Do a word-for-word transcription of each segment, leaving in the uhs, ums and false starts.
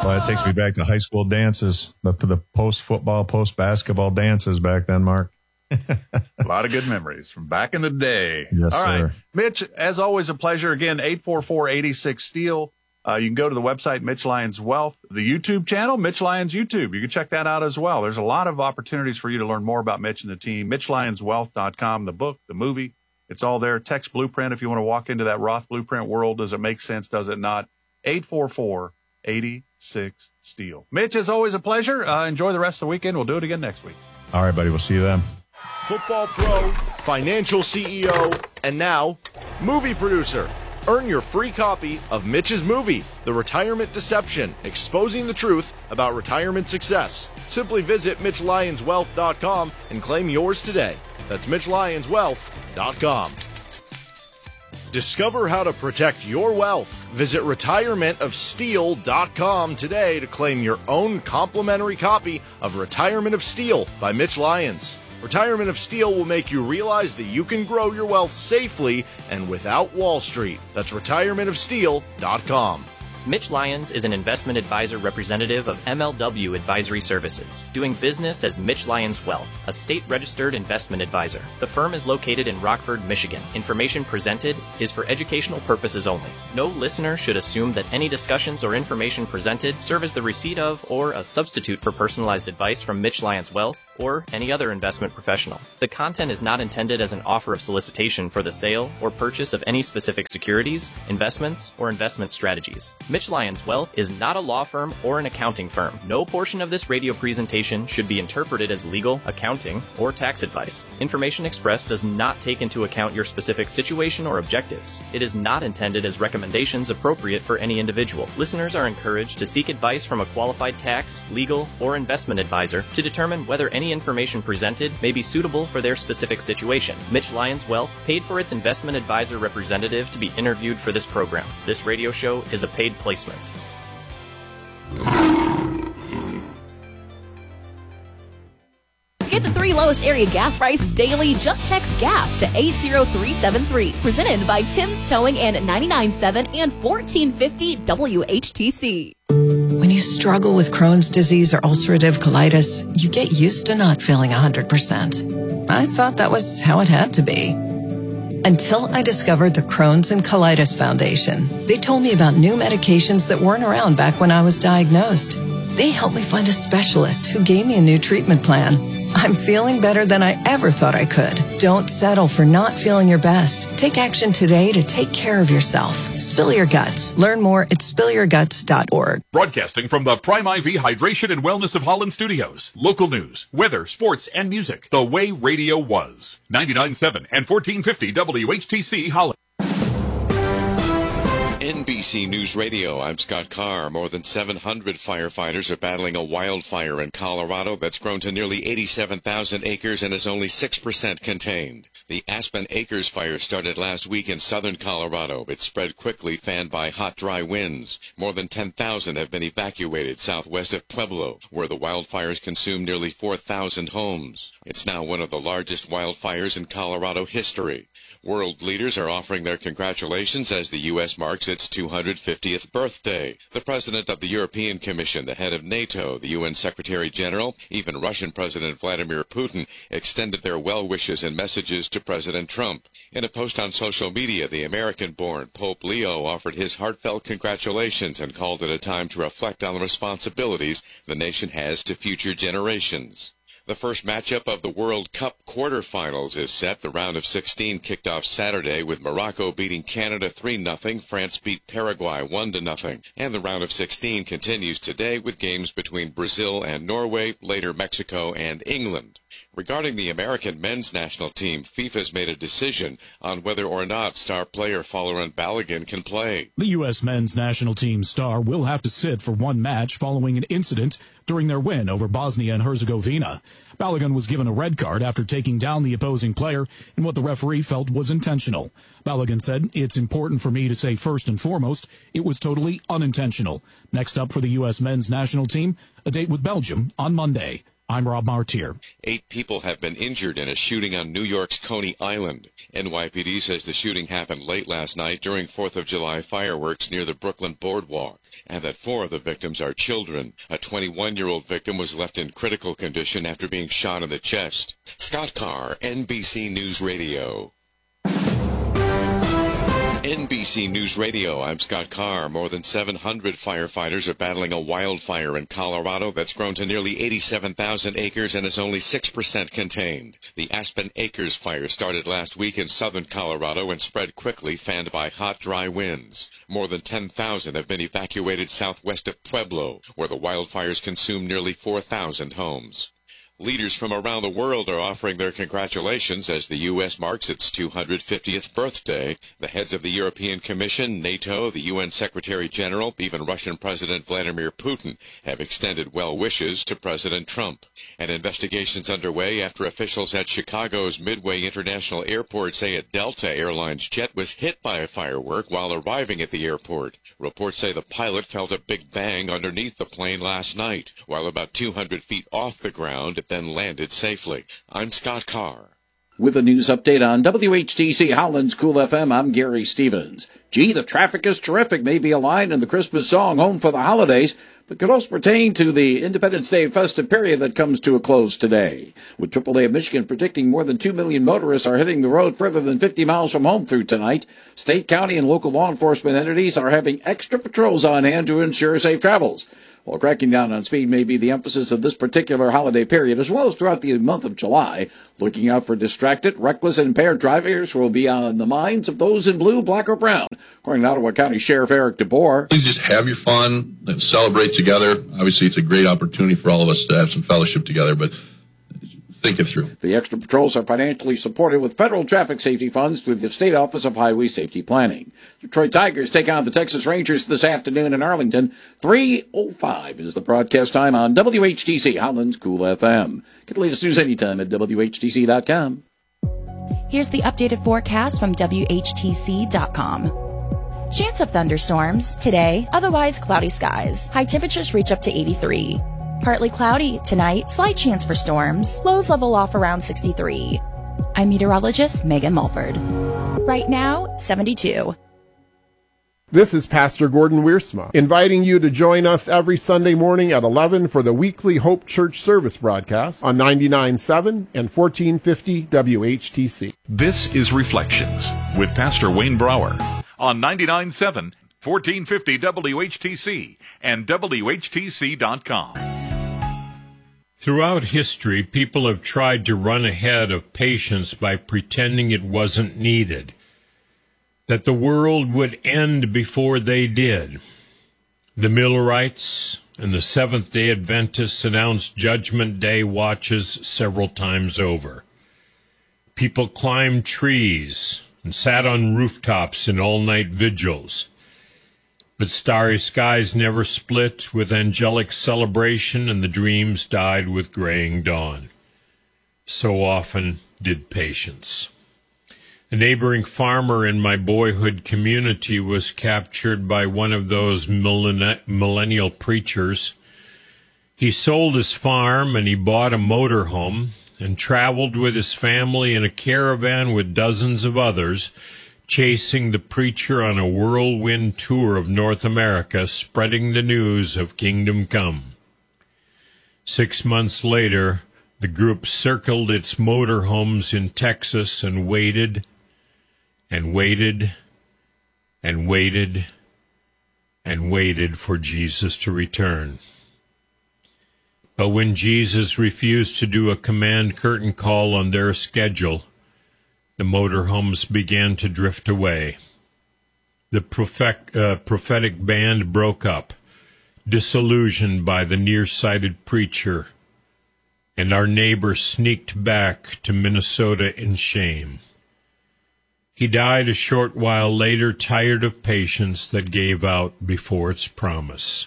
Well, it takes me back to high school dances, but the post-football, post-basketball dances back then, Mark. A lot of good memories from back in the day. Yes, All sir. right. Mitch, as always, a pleasure. Again, eight four four, eight six, STEEL. Uh, you can go to the website, Mitch Lyons Wealth, the YouTube channel, Mitch Lyons YouTube. You can check that out as well. There's a lot of opportunities for you to learn more about Mitch and the team. Mitch Lyons Wealth dot com, the book, the movie, it's all there. Text Blueprint if you want to walk into that Roth Blueprint world. Does it make sense? Does it not? eight four four, eight six, STEEL. Mitch, as always, a pleasure. Uh, enjoy the rest of the weekend. We'll do it again next week. All right, buddy. We'll see you then. Football pro, financial C E O, and now movie producer. Earn your free copy of Mitch's movie, The Retirement Deception, exposing the truth about retirement success. Simply visit Mitch Lyons Wealth dot com and claim yours today. That's Mitch Lyons Wealth dot com. Discover how to protect your wealth. Visit Retirement of Steel dot com today to claim your own complimentary copy of Retirement of Steel by Mitch Lyons. Retirement of Steel will make you realize that you can grow your wealth safely and without Wall Street. That's Retirement of Steel dot com. Mitch Lyons is an investment advisor representative of M L W Advisory Services, doing business as Mitch Lyons Wealth, a state-registered investment advisor. The firm is located in Rockford, Michigan. Information presented is for educational purposes only. No listener should assume that any discussions or information presented serve as the receipt of or a substitute for personalized advice from Mitch Lyons Wealth or any other investment professional. The content is not intended as an offer of solicitation for the sale or purchase of any specific securities, investments, or investment strategies. Mitch Lyons Wealth is not a law firm or an accounting firm. No portion of this radio presentation should be interpreted as legal, accounting, or tax advice. Information expressed does not take into account your specific situation or objectives. It is not intended as recommendations appropriate for any individual. Listeners are encouraged to seek advice from a qualified tax, legal, or investment advisor to determine whether any information presented may be suitable for their specific situation. Mitch Lyons Wealth paid for its investment advisor representative to be interviewed for this program. This radio show is a paid placement. Get the three lowest area gas prices daily. Just text GAS to eight zero three seven three. Presented by Tim's Towing and ninety-nine point seven and fourteen fifty W H T C. When you struggle with Crohn's disease or ulcerative colitis, you get used to not feeling one hundred percent. I thought that was how it had to be. Until I discovered the Crohn's and Colitis Foundation. They told me about new medications that weren't around back when I was diagnosed. They helped me find a specialist who gave me a new treatment plan. I'm feeling better than I ever thought I could. Don't settle for not feeling your best. Take action today to take care of yourself. Spill your guts. Learn more at spill your guts dot org. Broadcasting from the Prime I V Hydration and Wellness of Holland studios. Local news, weather, sports, and music. The way radio was. ninety-nine point seven and fourteen fifty W H T C Holland. N B C News Radio, I'm Scott Carr. More than seven hundred firefighters are battling a wildfire in Colorado that's grown to nearly eighty-seven thousand acres and is only six percent contained. The Aspen Acres fire started last week in southern Colorado. It spread quickly, fanned by hot, dry winds. More than ten thousand have been evacuated southwest of Pueblo, where the wildfires consumed nearly four thousand homes. It's now one of the largest wildfires in Colorado history. World leaders are offering their congratulations as the U S marks its two hundred fiftieth birthday. The president of the European Commission, the head of NATO, the U N Secretary General, even Russian President Vladimir Putin extended their well wishes and messages to President Trump. In a post on social media, the American-born Pope Leo offered his heartfelt congratulations and called it a time to reflect on the responsibilities the nation has to future generations. The first matchup of the World Cup quarterfinals is set. The round of sixteen kicked off Saturday with Morocco beating Canada three nothing. France beat Paraguay one to nothing. And the round of sixteen continues today with games between Brazil and Norway, later Mexico and England. Regarding the American men's national team, FIFA's made a decision on whether or not star player Folarin Balogun can play. The U S men's national team star will have to sit for one match following an incident during their win over Bosnia and Herzegovina. Balogun was given a red card after taking down the opposing player in what the referee felt was intentional. Balogun said, "It's important for me to say first and foremost, it was totally unintentional." Next up for the U S men's national team, a date with Belgium on Monday. I'm Rob Martier. Eight people have been injured in a shooting on New York's Coney Island. N Y P D says the shooting happened late last night during fourth of July fireworks near the Brooklyn Boardwalk, and that four of the victims are children. A twenty-one-year-old victim was left in critical condition after being shot in the chest. Scott Carr, N B C News Radio. N B C News Radio, I'm Scott Carr. More than seven hundred firefighters are battling a wildfire in Colorado that's grown to nearly eighty-seven thousand acres and is only six percent contained. The Aspen Acres fire started last week in southern Colorado and spread quickly, fanned by hot, dry winds. More than ten thousand have been evacuated southwest of Pueblo, where the wildfires consumed nearly four thousand homes. Leaders from around the world are offering their congratulations as the U S marks its two hundred fiftieth birthday. The heads of the European Commission, NATO, the U N Secretary General, even Russian President Vladimir Putin have extended well wishes to President Trump. An investigation's underway after officials at Chicago's Midway International Airport say a Delta Airlines jet was hit by a firework while arriving at the airport. Reports say the pilot felt a big bang underneath the plane last night, while about two hundred feet off the ground, it then landed safely. I'm Scott Carr. With a news update on W H T C Holland's Cool F M, I'm Gary Stevens. Gee, the traffic is terrific, may be a line in the Christmas song Home for the Holidays, but could also pertain to the Independence Day festive period that comes to a close today. With triple A of Michigan predicting more than two million motorists are hitting the road further than fifty miles from home through tonight, state, county, and local law enforcement entities are having extra patrols on hand to ensure safe travels. While cracking down on speed may be the emphasis of this particular holiday period, as well as throughout the month of July, looking out for distracted, reckless, and impaired drivers will be on the minds of those in blue, black, or brown, according to Ottawa County Sheriff Eric DeBoer. Please just have your fun and celebrate together. Obviously, it's a great opportunity for all of us to have some fellowship together, but think it through. The extra patrols are financially supported with federal traffic safety funds through the State Office of Highway Safety Planning. Detroit Tigers take on the Texas Rangers this afternoon in Arlington. three oh five is the broadcast time on W H T C Holland's Cool F M. Get the latest news anytime at W H T C dot com. Here's the updated forecast from W H T C dot com. Chance of thunderstorms today, otherwise cloudy skies. High temperatures reach up to eighty-three. Partly cloudy tonight, slight chance for storms. Lows level off around sixty-three. I'm meteorologist Megan Mulford. Right now, seventy-two. This is Pastor Gordon Wiersma, inviting you to join us every Sunday morning at eleven for the weekly Hope Church service broadcast on ninety-nine point seven and fourteen fifty W H T C. This is Reflections with Pastor Wayne Brower on ninety-nine point seven, fourteen fifty W H T C and W H T C dot com. Throughout history, people have tried to run ahead of patience by pretending it wasn't needed, that the world would end before they did. The Millerites and the Seventh-day Adventists announced Judgment Day watches several times over. People climbed trees and sat on rooftops in all-night vigils. But starry skies never split with angelic celebration, and the dreams died with graying dawn. So often did patience. A neighboring farmer in my boyhood community was captured by one of those millenn- millennial preachers. He sold his farm and he bought a motorhome and traveled with his family in a caravan with dozens of others, chasing the preacher on a whirlwind tour of North America, spreading the news of Kingdom Come. Six months later, the group circled its motorhomes in Texas and waited and waited and waited and waited for Jesus to return. But when Jesus refused to do a command curtain call on their schedule, the motorhomes began to drift away. The prophet, uh, prophetic band broke up, disillusioned by the nearsighted preacher, and our neighbor sneaked back to Minnesota in shame. He died a short while later, tired of patience that gave out before its promise.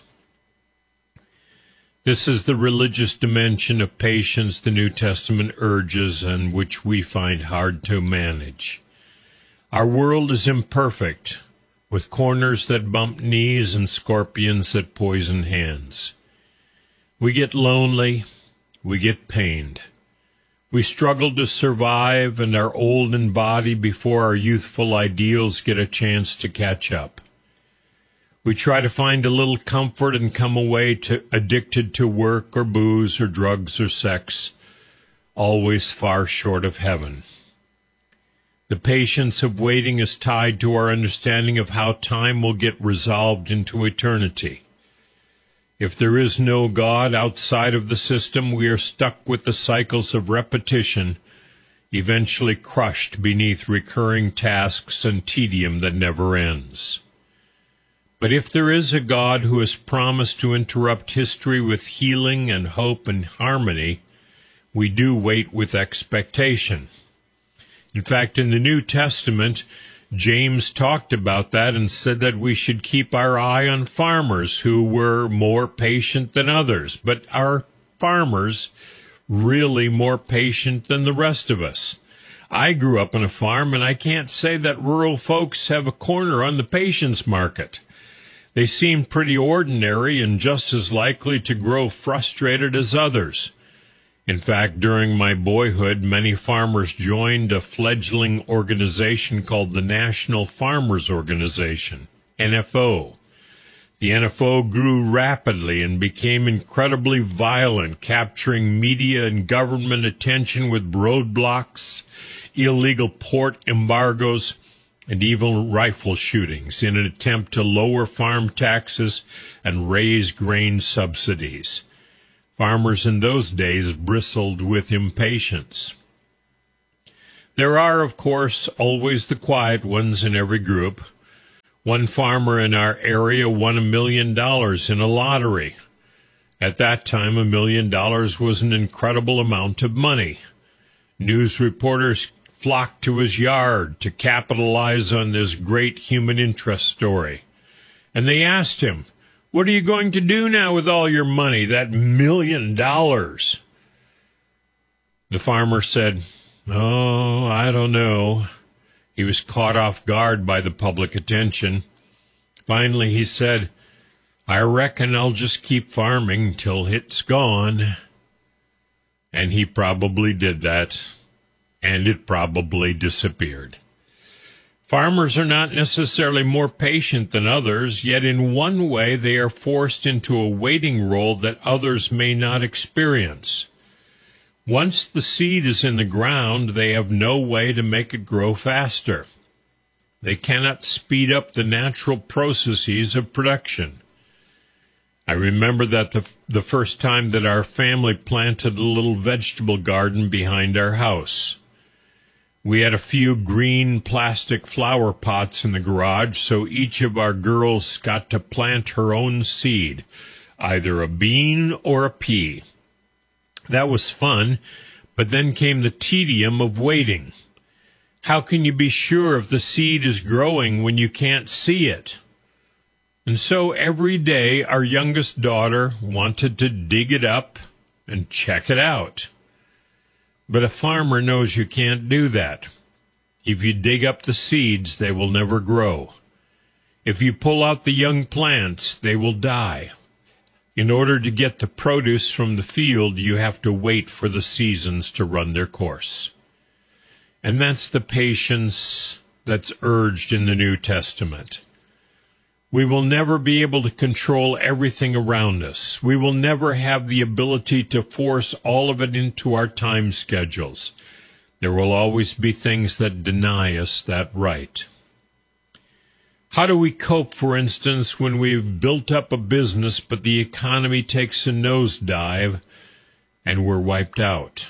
This is the religious dimension of patience the New Testament urges and which we find hard to manage. Our world is imperfect, with corners that bump knees and scorpions that poison hands. We get lonely, We get pained. We struggle to survive and are old in body before our youthful ideals get a chance to catch up. We try to find a little comfort and come away to addicted to work or booze or drugs or sex, always far short of heaven. The patience of waiting is tied to our understanding of how time will get resolved into eternity. If there is no God outside of the system, we are stuck with the cycles of repetition, eventually crushed beneath recurring tasks and tedium that never ends. But if there is a God who has promised to interrupt history with healing and hope and harmony, we do wait with expectation. In fact, in the New Testament, James talked about that and said that we should keep our eye on farmers who were more patient than others. But are farmers really more patient than the rest of us? I grew up on a farm, and I can't say that rural folks have a corner on the patience market. They seem pretty ordinary and just as likely to grow frustrated as others. In fact, during my boyhood, many farmers joined a fledgling organization called the National Farmers Organization, N F O. The N F O grew rapidly and became incredibly violent, capturing media and government attention with roadblocks, illegal port embargoes, and even rifle shootings in an attempt to lower farm taxes and raise grain subsidies. Farmers in those days bristled with impatience. There are, of course, always the quiet ones in every group. One farmer in our area won a million dollars in a lottery. At that time, a million dollars was an incredible amount of money. News reporters flocked to his yard to capitalize on this great human interest story. And they asked him, "What are you going to do now with all your money, that million dollars?" The farmer said, "Oh, I don't know." He was caught off guard by the public attention. Finally, he said, "I reckon I'll just keep farming till it's gone." And he probably did that, and it probably disappeared. Farmers are not necessarily more patient than others, yet in one way they are forced into a waiting role that others may not experience. Once the seed is in the ground, they have no way to make it grow faster. They cannot speed up the natural processes of production. I remember that the, the first time that our family planted a little vegetable garden behind our house. We had a few green plastic flower pots in the garage, so each of our girls got to plant her own seed, either a bean or a pea. That was fun, but then came the tedium of waiting. How can you be sure if the seed is growing when you can't see it? And so every day our youngest daughter wanted to dig it up and check it out. But a farmer knows you can't do that. If you dig up the seeds, they will never grow. If you pull out the young plants, they will die. In order to get the produce from the field, you have to wait for the seasons to run their course. And that's the patience that's urged in the New Testament. We will never be able to control everything around us. We will never have the ability to force all of it into our time schedules. There will always be things that deny us that right. How do we cope, for instance, when we've built up a business but the economy takes a nosedive and we're wiped out?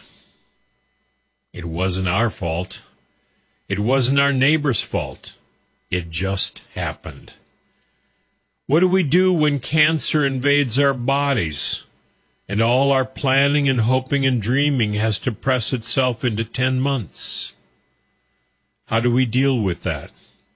It wasn't our fault. It wasn't our neighbor's fault. It just happened. What do we do when cancer invades our bodies and all our planning and hoping and dreaming has to press itself into ten months? How do we deal with that?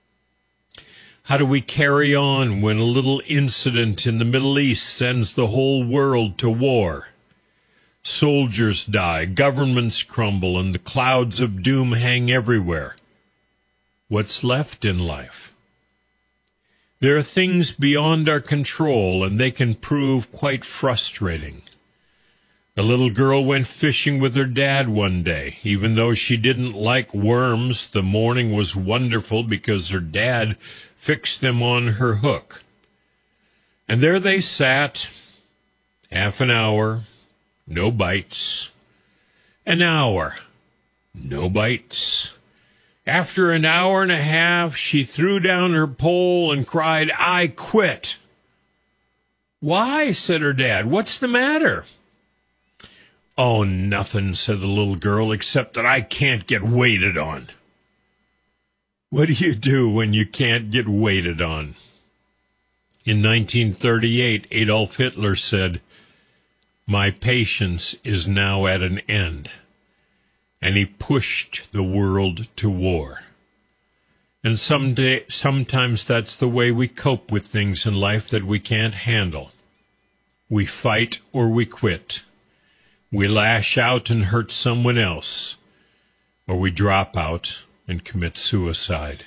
How do we carry on when a little incident in the Middle East sends the whole world to war? Soldiers die, governments crumble, and the clouds of doom hang everywhere. What's left in life? There are things beyond our control, and they can prove quite frustrating. A little girl went fishing with her dad one day. Even though she didn't like worms, the morning was wonderful because her dad fixed them on her hook. And there they sat, half an hour, no bites. An hour, no bites. After an hour and a half, she threw down her pole and cried, "I quit." "Why?" said her dad. "What's the matter?" "Oh, nothing," said the little girl, "except that I can't get waited on." What do you do when you can't get waited on? In nineteen thirty-eight, Adolf Hitler said, "My patience is now at an end." And he pushed the world to war. And someday, sometimes that's the way we cope with things in life that we can't handle. We fight or we quit. We lash out and hurt someone else, or we drop out and commit suicide.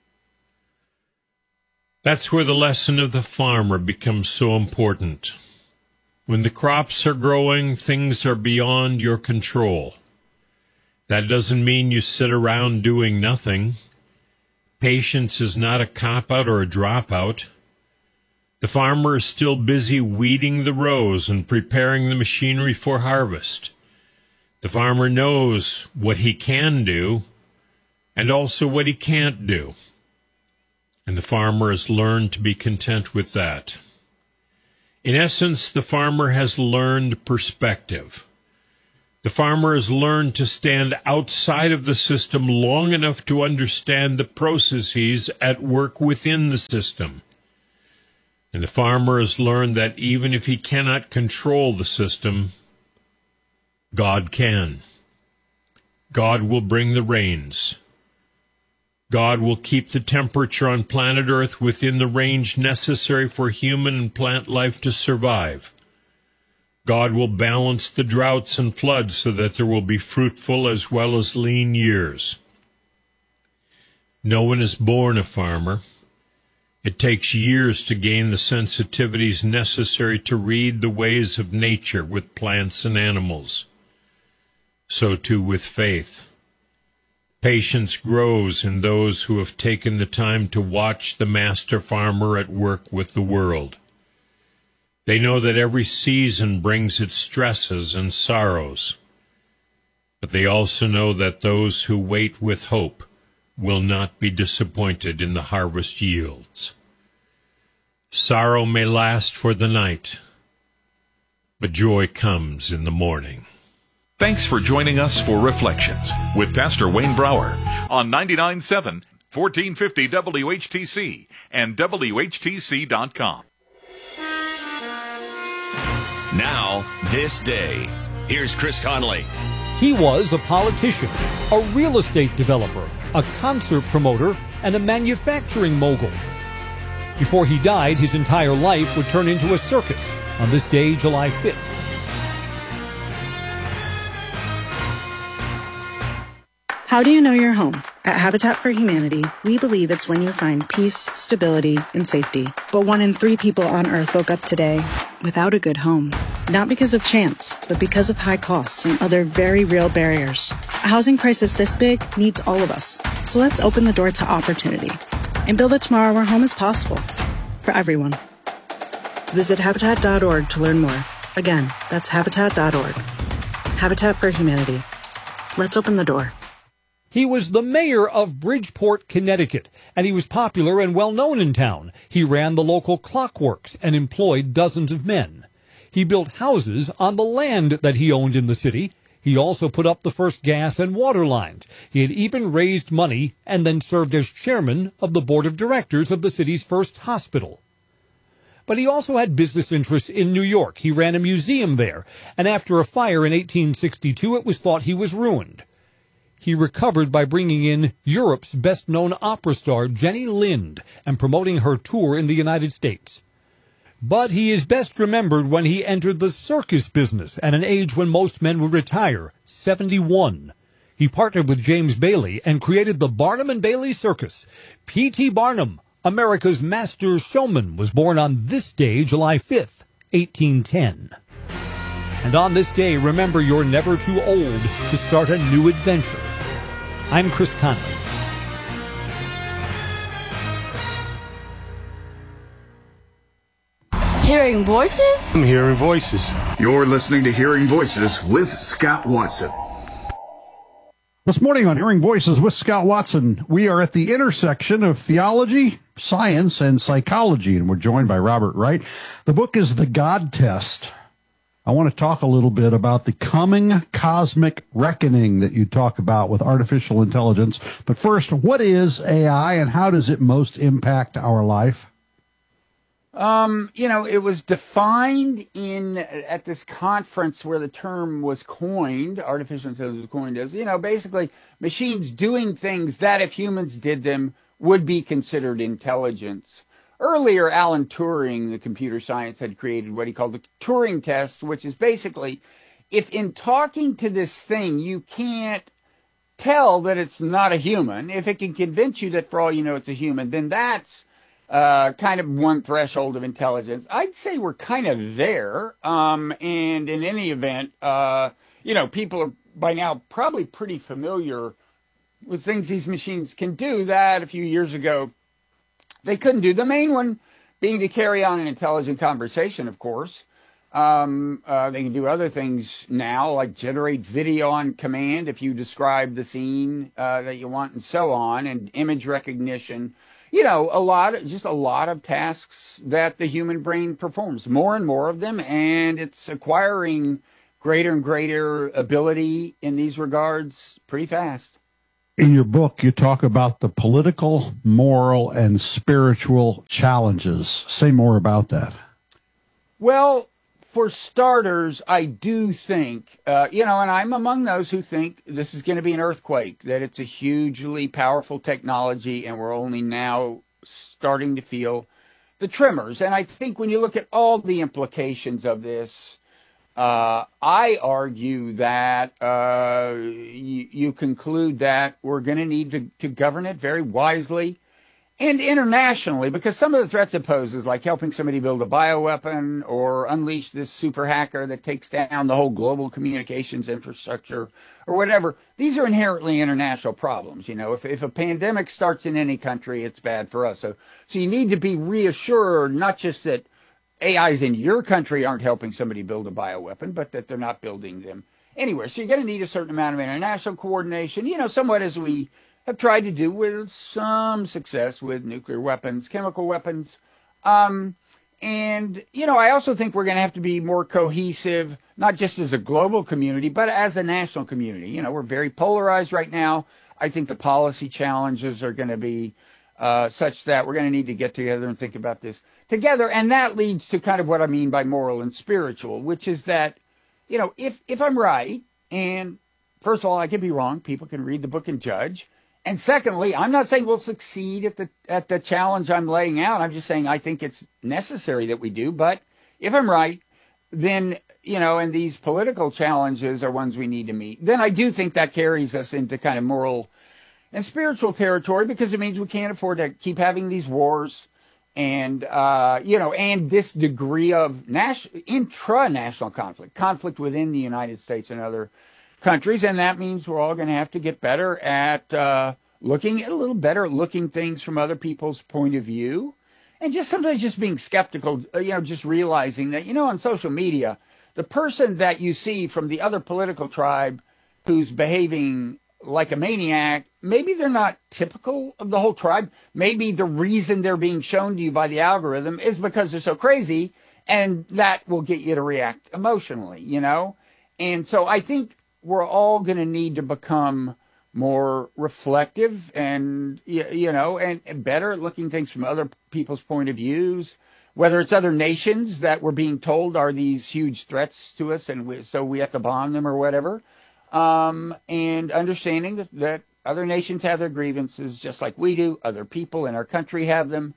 That's where the lesson of the farmer becomes so important. When the crops are growing, things are beyond your control. That doesn't mean you sit around doing nothing. Patience is not a cop-out or a dropout. The farmer is still busy weeding the rows and preparing the machinery for harvest. The farmer knows what he can do and also what he can't do. And the farmer has learned to be content with that. In essence, the farmer has learned perspective. The farmer has learned to stand outside of the system long enough to understand the processes at work within the system. And the farmer has learned that even if he cannot control the system, God can. God will bring the rains. God will keep the temperature on planet Earth within the range necessary for human and plant life to survive. God will balance the droughts and floods so that there will be fruitful as well as lean years. No one is born a farmer. It takes years to gain the sensitivities necessary to read the ways of nature with plants and animals. So too with faith. Patience grows in those who have taken the time to watch the master farmer at work with the world. They know that every season brings its stresses and sorrows, but they also know that those who wait with hope will not be disappointed in the harvest yields. Sorrow may last for the night, but joy comes in the morning. Thanks for joining us for Reflections with Pastor Wayne Brower on ninety-nine point seven, fourteen fifty W H T C and W H T C dot com. Now, this day. Here's Chris Conley. He was a politician, a real estate developer, a concert promoter, and a manufacturing mogul. Before he died, his entire life would turn into a circus on this day, July fifth. How do you know you're home? At Habitat for Humanity, we believe it's when you find peace, stability, and safety. But one in three people on Earth woke up today without a good home. Not because of chance, but because of high costs and other very real barriers. A housing crisis this big needs all of us. So let's open the door to opportunity and build a tomorrow where home is possible for everyone. Visit Habitat dot org to learn more. Again, that's Habitat dot org. Habitat for Humanity. Let's open the door. He was the mayor of Bridgeport, Connecticut, and he was popular and well-known in town. He ran the local clockworks and employed dozens of men. He built houses on the land that he owned in the city. He also put up the first gas and water lines. He had even raised money and then served as chairman of the board of directors of the city's first hospital. But he also had business interests in New York. He ran a museum there, and after a fire in eighteen sixty-two, it was thought he was ruined. He recovered by bringing in Europe's best-known opera star, Jenny Lind, and promoting her tour in the United States. But he is best remembered when he entered the circus business at an age when most men would retire, seventy-one. He partnered with James Bailey and created the Barnum and Bailey Circus. P T Barnum, America's master showman, was born on this day, July fifth, eighteen ten. And on this day, remember you're never too old to start a new adventure. I'm Chris Conley. Hearing voices? I'm hearing voices. You're listening to Hearing Voices with Scott Watson. This morning on Hearing Voices with Scott Watson, we are at the intersection of theology, science, and psychology, and we're joined by Robert Wright. The book is The God Test. I want to talk a little bit about the coming cosmic reckoning that you talk about with artificial intelligence. But first, what is A I and how does it most impact our life? Um, you know, it was defined in at this conference where the term was coined, artificial intelligence was coined as, you know, basically machines doing things that if humans did them would be considered intelligence. Earlier, Alan Turing, the computer science, had created what he called the Turing test, which is basically if in talking to this thing you can't tell that it's not a human, if it can convince you that for all you know it's a human, then that's Uh, kind of one threshold of intelligence. I'd say we're kind of there. Um, and in any event, uh, you know, people are by now probably pretty familiar with things these machines can do that a few years ago they couldn't do. The main one being to carry on an intelligent conversation, of course. Um, uh, they can do other things now, like generate video on command if you describe the scene uh, that you want and so on, and image recognition. You know, a lot, just a lot of tasks that the human brain performs, more and more of them, and it's acquiring greater and greater ability in these regards pretty fast. In your book, you talk about the political, moral, and spiritual challenges. Say more about that. Well, for starters, I do think, uh, you know, and I'm among those who think this is going to be an earthquake, that it's a hugely powerful technology, and we're only now starting to feel the tremors. And I think when you look at all the implications of this, uh, I argue that uh, you, you conclude that we're going to need to, to govern it very wisely. And internationally, because some of the threats it poses, like helping somebody build a bioweapon or unleash this super hacker that takes down the whole global communications infrastructure or whatever, these are inherently international problems. You know, if, if a pandemic starts in any country, it's bad for us. So, so you need to be reassured, not just that A Is in your country aren't helping somebody build a bioweapon, but that they're not building them anywhere. So you're going to need a certain amount of international coordination, you know, somewhat as we have tried to do with some success with nuclear weapons, chemical weapons. Um, and, you know, I also think we're going to have to be more cohesive, not just as a global community, but as a national community. You know, we're very polarized right now. I think the policy challenges are going to be uh, such that we're going to need to get together and think about this together. And that leads to kind of what I mean by moral and spiritual, which is that, you know, if, if I'm right, and first of all, I could be wrong. People can read the book and judge. And secondly, I'm not saying we'll succeed at the at the challenge I'm laying out. I'm just saying I think it's necessary that we do. But if I'm right, then, you know, and these political challenges are ones we need to meet, then I do think that carries us into kind of moral and spiritual territory, because it means we can't afford to keep having these wars and, uh, you know, and this degree of nas- intra-national conflict, conflict within the United States and other countries, and that means we're all going to have to get better at uh, looking at a little better at looking things from other people's point of view, and just sometimes just being skeptical, you know, just realizing that, you know, on social media, the person that you see from the other political tribe who's behaving like a maniac, maybe they're not typical of the whole tribe. Maybe the reason they're being shown to you by the algorithm is because they're so crazy, and that will get you to react emotionally, you know? And so I think we're all going to need to become more reflective and, you know, and, and better at looking things from other people's point of views, whether it's other nations that we're being told are these huge threats to us, and we, so we have to bomb them or whatever, um, and understanding that, that other nations have their grievances just like we do. Other people in our country have them.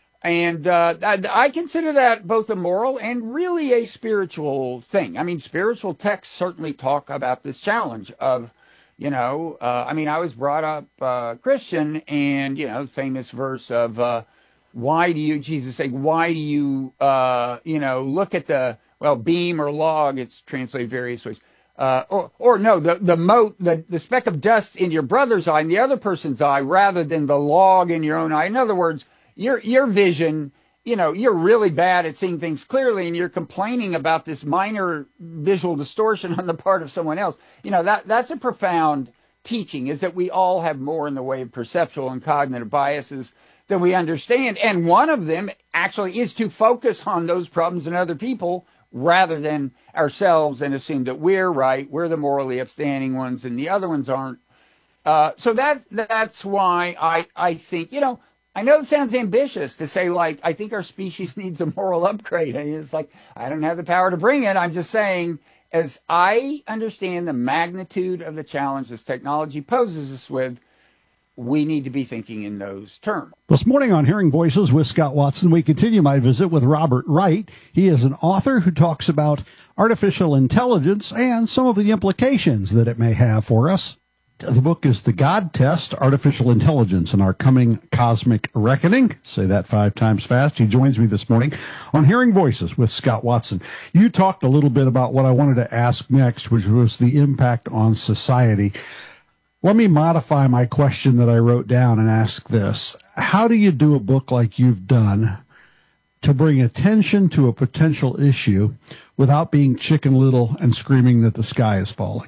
And uh, I, I consider that both a moral and really a spiritual thing. I mean, spiritual texts certainly talk about this challenge of, you know, uh, I mean, I was brought up uh, Christian, and, you know, famous verse of, uh, why do you, Jesus saying, why do you, uh, you know, look at the, well, beam or log, it's translated various ways. Uh, or, or no, the, the mote, the, the speck of dust in your brother's eye and the other person's eye rather than the log in your own eye. In other words, your, your vision, you know, you're really bad at seeing things clearly and you're complaining about this minor visual distortion on the part of someone else. You know, that, that's a profound teaching, is that we all have more in the way of perceptual and cognitive biases than we understand. And one of them actually is to focus on those problems in other people rather than ourselves and assume that we're right, we're the morally upstanding ones, and the other ones aren't. Uh, so that that's why I, I think, you know, I know it sounds ambitious to say, like, I think our species needs a moral upgrade. I mean, it's like, I don't have the power to bring it. I'm just saying, as I understand the magnitude of the challenge this technology poses us with, we need to be thinking in those terms. This morning on Hearing Voices with Scott Watson, we continue my visit with Robert Wright. He is an author who talks about artificial intelligence and some of the implications that it may have for us. The book is The God Test, Artificial Intelligence and Our Coming Cosmic Reckoning. Say that five times fast. He joins me this morning on Hearing Voices with Scott Watson. You talked a little bit about what I wanted to ask next, which was the impact on society. Let me modify my question that I wrote down and ask this. How do you do a book like you've done to bring attention to a potential issue without being Chicken Little and screaming that the sky is falling?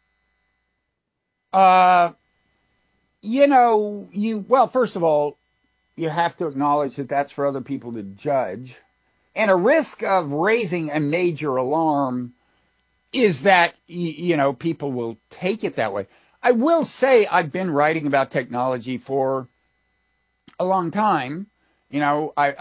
Uh, you know, you, well, first of all, you have to acknowledge that that's for other people to judge. And a risk of raising a major alarm is that, you know, people will take it that way. I will say I've been writing about technology for a long time. You know, I,